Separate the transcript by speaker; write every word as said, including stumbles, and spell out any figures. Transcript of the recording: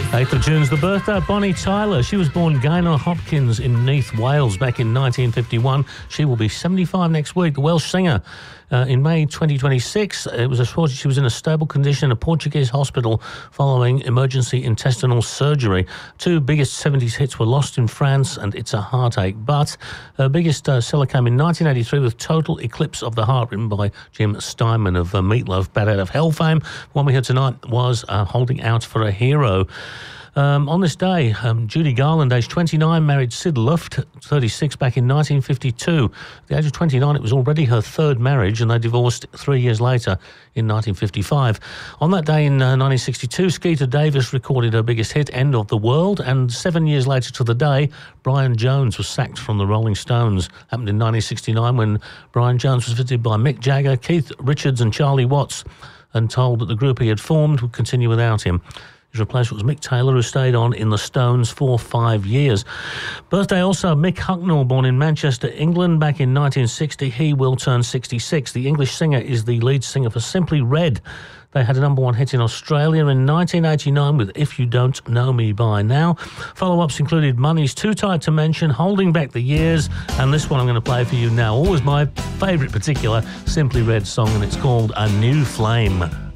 Speaker 1: eighth of June's the birthday of Bonnie Tyler. She was born Gaynor Hopkins in Neath, Wales, back in nineteen fifty-one. She will be seventy-five next week. The Welsh singer. Uh, in May twenty twenty-six, it was reported she was in a stable condition in a Portuguese hospital following emergency intestinal surgery. Two biggest seventies hits were Lost in France and It's a Heartache. But her biggest uh, seller came in nineteen eighty-three with Total Eclipse of the Heart, written by Jim Steinman of uh, Meatloaf, Bat Out of Hell fame. One we heard tonight was uh, Holding Out for a Hero. Um, on this day, um, Judy Garland, aged twenty-nine, married Sid Luft, thirty-six, back in nineteen fifty-two. At the age of twenty-nine, it was already her third marriage, and they divorced three years later in nineteen fifty-five. On that day in uh, nineteen sixty-two, Skeeter Davis recorded her biggest hit, End of the World, and seven years later to the day, Brian Jones was sacked from the Rolling Stones. Happened in nineteen sixty-nine when Brian Jones was visited by Mick Jagger, Keith Richards and Charlie Watts, and told that the group he had formed would continue without him. His replacement was Mick Taylor, who stayed on in the Stones for five years. Birthday also of Mick Hucknall, born in Manchester, England, back in nineteen sixty. He will turn sixty-six. The English singer is the lead singer for Simply Red. They had a number one hit in Australia in nineteen eighty-nine with If You Don't Know Me By Now. Follow-ups included Money's Too Tight to Mention, Holding Back the Years, and this one I'm going to play for you now. Always my favourite particular Simply Red song, and it's called A New Flame.